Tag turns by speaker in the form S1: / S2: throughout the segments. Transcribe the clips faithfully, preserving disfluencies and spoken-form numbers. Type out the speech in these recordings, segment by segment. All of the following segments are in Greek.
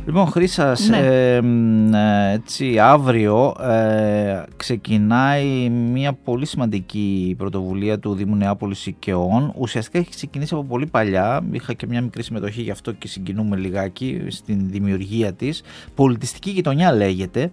S1: Λοιπόν, Χρύσας,
S2: Ναι.
S1: ε, ε, έτσι, αύριο ε, ξεκινάει μια πολύ σημαντική πρωτοβουλία του Δήμου Νεάπολης Οικαιών. Ουσιαστικά έχει ξεκινήσει από πολύ παλιά. Είχα και μια μικρή συμμετοχή, γι' αυτό και συγκινούμε λιγάκι στην δημιουργία της. Πολιτιστική γειτονιά λέγεται.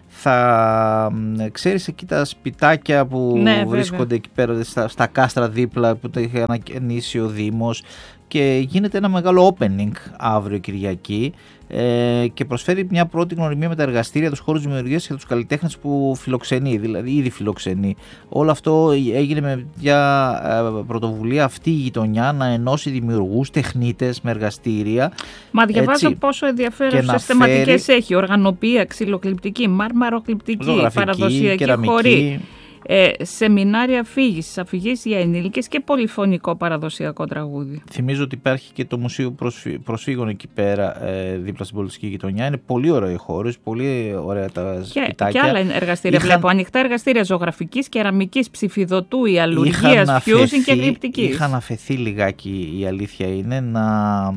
S1: Θα ξέρεις εκεί τα σπιτάκια που
S2: ναι,
S1: βρίσκονται
S2: βέβαια.
S1: εκεί πέρα στα, στα κάστρα δίπλα που τα είχε ανακαινήσει ο Δήμος, και γίνεται ένα μεγάλο opening αύριο Κυριακή ε, και προσφέρει μια πρώτη γνωριμία με τα εργαστήρια, τους χώρους δημιουργίας και τους καλλιτέχνες που φιλοξενεί, δηλαδή ήδη φιλοξενεί. Όλο αυτό έγινε με μια ε, πρωτοβουλία αυτή η γειτονιά να ενώσει δημιουργούς, τεχνίτες με εργαστήρια.
S2: Μα διαβάζω
S1: έτσι,
S2: πόσο ενδιαφέρουσες θεματικές
S1: φέρει...
S2: έχει. Οργανοπία, ξυλοκληπτική, μάρμαροκληπτική, παραδοσιακή
S1: κεραμική,
S2: χορή. Ε, σεμινάρια αφήγησης, αφηγήσεις για ενήλικες και πολυφωνικό παραδοσιακό τραγούδι.
S1: Θυμίζω ότι υπάρχει και το Μουσείο Προσφύ... Προσφύγων εκεί πέρα, ε, δίπλα στην πολιτιστική γειτονιά. Είναι πολύ ωραίο οι χώρες, πολύ ωραία τα
S2: και,
S1: σπιτάκια.
S2: Και άλλα εργαστήρια
S1: είχαν...
S2: βλέπω. Ανοιχτά εργαστήρια ζωγραφικής, κεραμικής, ψηφιδωτού, ιαλουργίας, fusion και γλυπτικής.
S1: Είχαν αφαιθεί λιγάκι, η αλήθεια είναι, να,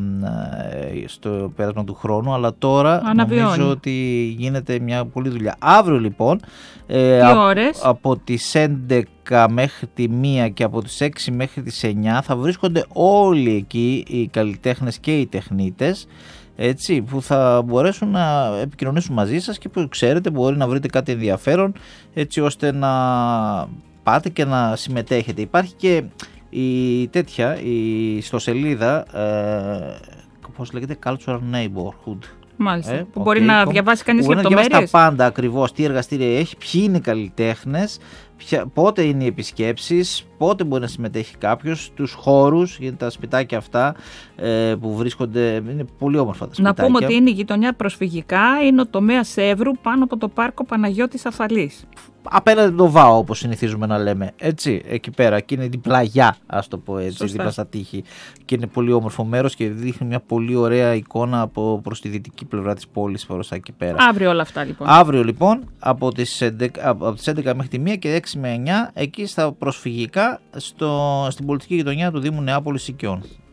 S1: στο πέρασμα του χρόνου, αλλά τώρα
S2: αναβιώνει.
S1: Νομίζω ότι γίνεται μια πολλή δουλειά. Αύριο λοιπόν,
S2: ε, α, ώρες?
S1: από τις έντεκα μέχρι τη μία και από τις έξι μέχρι τις εννιά θα βρίσκονται όλοι εκεί οι καλλιτέχνες και οι τεχνίτες, έτσι, που θα μπορέσουν να επικοινωνήσουν μαζί σας και που ξέρετε μπορεί να βρείτε κάτι ενδιαφέρον, έτσι ώστε να πάτε και να συμμετέχετε. Υπάρχει και η τέτοια, η ιστοσελίδα, ε, πώς λέγεται, Cultural Neighborhood.
S2: Μάλιστα,
S1: Ε,
S2: που
S1: okay,
S2: μπορεί να διαβάσει κανείς λεπτομέρειες.
S1: Μπορεί να διαβάσει τα πάντα ακριβώς, τι εργαστήρια έχει, ποιοι είναι οι καλλιτέχνες, ποια, πότε είναι οι επισκέψεις, πότε μπορεί να συμμετέχει κάποιος, τους χώρους, γιατί τα σπιτάκια αυτά ε, που βρίσκονται, είναι πολύ όμορφα τα σπιτάκια.
S2: Να πούμε ότι είναι η γειτονιά προσφυγικά, είναι ο τομέας Εύρου πάνω από το πάρκο Παναγιώτης Αφαλής.
S1: Απέναντι το Βάο, όπως συνηθίζουμε να λέμε, έτσι, εκεί πέρα, και είναι την πλαγιά, ας το πω έτσι, δίπλα στα τείχη, και είναι πολύ όμορφο μέρος και δείχνει μια πολύ ωραία εικόνα από προς τη δυτική πλευρά της πόλης, προς εκεί πέρα.
S2: Αύριο όλα αυτά λοιπόν.
S1: Αύριο λοιπόν, από τις έντεκα, από τις έντεκα μέχρι τη μία και έξι με εννιά, εκεί στα προσφυγικά, στο, στην πολιτική γειτονιά του Δήμου Νεάπολης Οικειών.